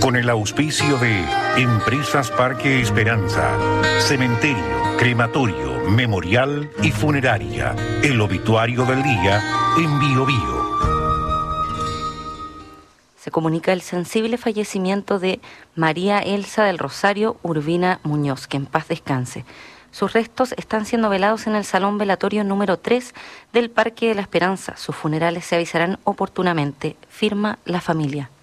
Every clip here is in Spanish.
Con el auspicio de Empresas Parque Esperanza, Cementerio, Crematorio, Memorial y Funeraria. El obituario del día en Bio Bio. Se comunica el sensible fallecimiento de María Elsa del Rosario Urbina Muñoz, que en paz descanse. Sus restos están siendo velados en el Salón Velatorio número 3 del Parque de la Esperanza. Sus funerales se avisarán oportunamente. Firma la familia.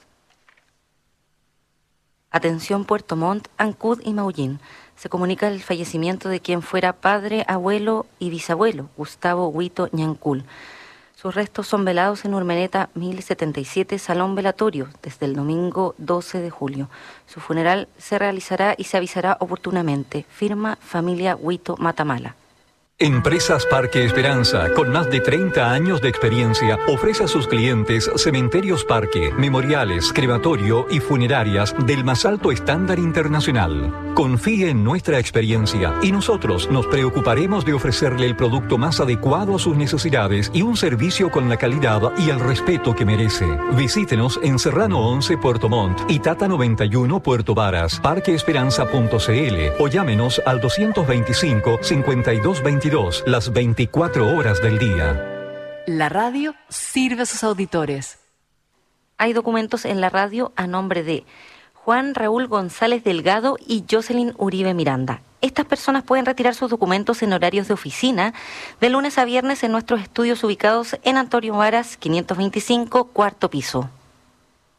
Atención Puerto Montt, Ancud y Maullín. Se comunica el fallecimiento de quien fuera padre, abuelo y bisabuelo, Gustavo Huito Ñancul. Sus restos son velados en Urmeneta 1077, Salón Velatorio, desde el domingo 12 de julio. Su funeral se realizará y se avisará oportunamente. Firma familia Huito Matamala. Empresas Parque Esperanza, con más de 30 años de experiencia, ofrece a sus clientes cementerios parque, memoriales, crematorio y funerarias del más alto estándar internacional. Confíe en nuestra experiencia y nosotros nos preocuparemos de ofrecerle el producto más adecuado a sus necesidades y un servicio con la calidad y el respeto que merece. Visítenos en Serrano 11 Puerto Montt y Tata 91 Puerto Varas, parqueesperanza.cl o llámenos al 225-5222 las 24 horas del día. La radio sirve a sus auditores. Hay documentos en la radio a nombre de Juan Raúl González Delgado y Jocelyn Uribe Miranda. Estas personas pueden retirar sus documentos en horarios de oficina de lunes a viernes en nuestros estudios ubicados en Antonio Varas 525, cuarto piso.